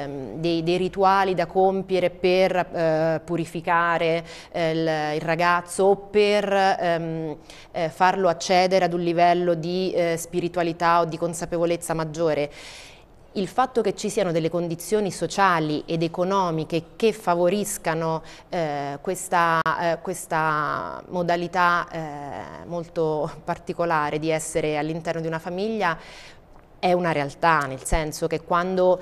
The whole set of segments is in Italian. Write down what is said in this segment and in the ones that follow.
dei rituali da compiere per purificare il ragazzo o per farlo accedere ad un livello di spiritualità o di consapevolezza maggiore. Il fatto che ci siano delle condizioni sociali ed economiche che favoriscano questa modalità molto particolare di essere all'interno di una famiglia è una realtà, nel senso che quando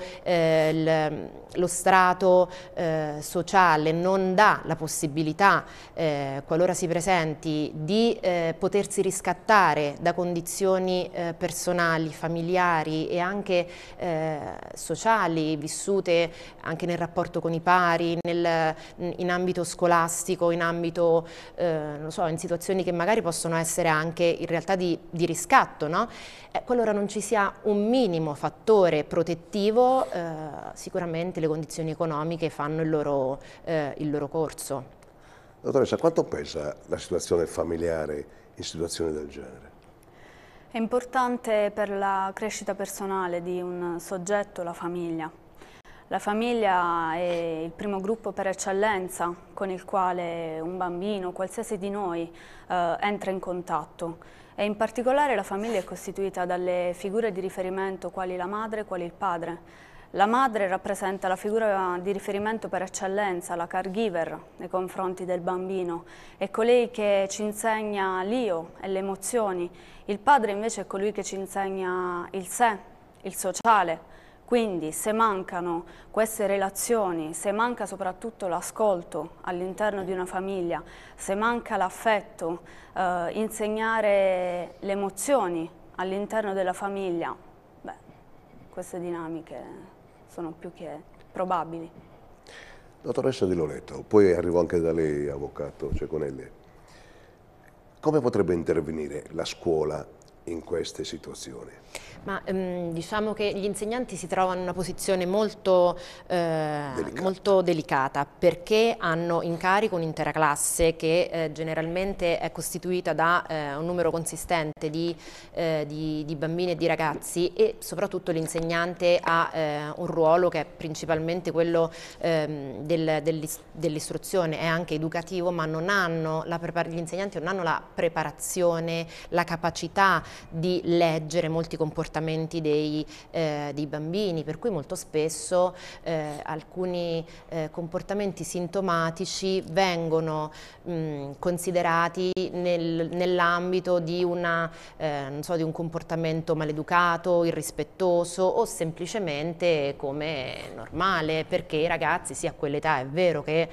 lo strato sociale non dà la possibilità, qualora si presenti, di potersi riscattare da condizioni personali, familiari e anche sociali, vissute anche nel rapporto con i pari, in ambito scolastico, in ambito, non so, in situazioni che magari possono essere anche in realtà di riscatto, no? Qualora non ci sia un minimo fattore protettivo, sicuramente le condizioni economiche fanno il loro corso. Dottoressa, quanto pesa la situazione familiare in situazioni del genere? È importante per la crescita personale di un soggetto la famiglia. La famiglia è il primo gruppo per eccellenza con il quale un bambino, qualsiasi di noi, entra in contatto. E in particolare la famiglia è costituita dalle figure di riferimento quali la madre, quali il padre. La madre rappresenta la figura di riferimento per eccellenza, la caregiver nei confronti del bambino, è colei che ci insegna l'io e le emozioni. Il padre invece è colui che ci insegna il sé, il sociale. Quindi se mancano queste relazioni, se manca soprattutto l'ascolto all'interno di una famiglia, se manca l'affetto, insegnare le emozioni all'interno della famiglia, beh, queste dinamiche sono più che probabili. Dottoressa Di Loreto, poi arrivo anche da lei, avvocato Ceconelli. Come potrebbe intervenire la scuola in queste situazioni? Ma diciamo che gli insegnanti si trovano in una posizione molto delicata perché hanno in carico un'intera classe che generalmente è costituita da un numero consistente di bambini e di ragazzi, e soprattutto l'insegnante ha un ruolo che è principalmente quello dell'istruzione, è anche educativo, ma non hanno gli insegnanti non hanno la preparazione, la capacità di leggere molti comportamenti dei bambini, per cui molto spesso alcuni comportamenti sintomatici vengono considerati nell'ambito di non so, di un comportamento maleducato, irrispettoso o semplicemente come normale, perché i ragazzi, sì, a quell'età è vero che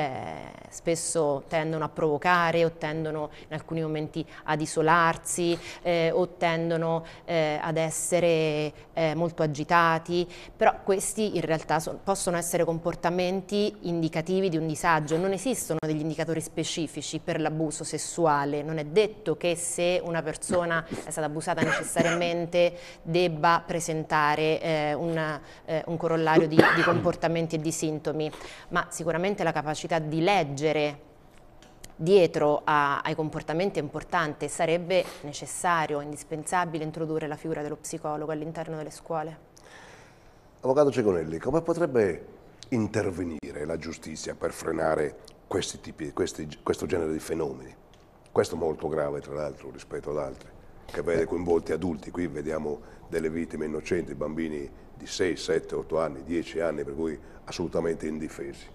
spesso tendono a provocare o tendono in alcuni momenti ad isolarsi o tendono ad essere molto agitati, però questi in realtà possono essere comportamenti indicativi di un disagio. Non esistono degli indicatori specifici per l'abuso sessuale, non è detto che se una persona è stata abusata necessariamente debba presentare un corollario di comportamenti e di sintomi, ma sicuramente la capacità di leggere dietro ai comportamenti è importante. Sarebbe necessario, indispensabile introdurre la figura dello psicologo all'interno delle scuole. Avvocato Ceconelli, come potrebbe intervenire la giustizia per frenare questo genere di fenomeni? Questo molto grave, tra l'altro, rispetto ad altri, che vede coinvolti adulti. Qui vediamo delle vittime innocenti, bambini di 6, 7, 8 anni, 10 anni, per cui assolutamente indifesi.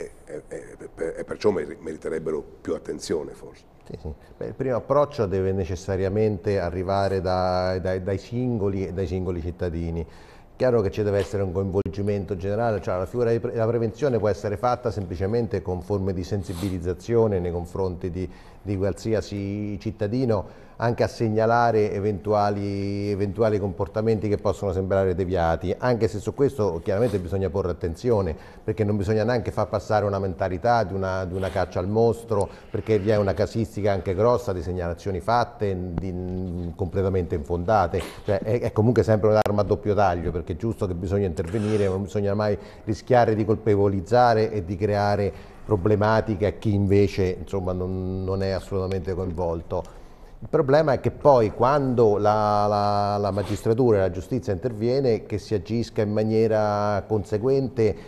E perciò meriterebbero più attenzione, forse. Sì, sì. Beh, il primo approccio deve necessariamente arrivare dai singoli cittadini. Chiaro che ci deve essere un coinvolgimento generale, cioè la figura della prevenzione può essere fatta semplicemente con forme di sensibilizzazione nei confronti di qualsiasi cittadino, anche a segnalare eventuali comportamenti che possono sembrare deviati, anche se su questo chiaramente bisogna porre attenzione, perché non bisogna neanche far passare una mentalità di una caccia al mostro, perché vi è una casistica anche grossa di segnalazioni fatte completamente infondate, cioè è comunque sempre un'arma a doppio taglio, perché è giusto che bisogna intervenire, ma non bisogna mai rischiare di colpevolizzare e di creare problematiche a chi invece insomma non è assolutamente coinvolto. Il problema è che poi quando la magistratura e la giustizia interviene, che si agisca in maniera conseguente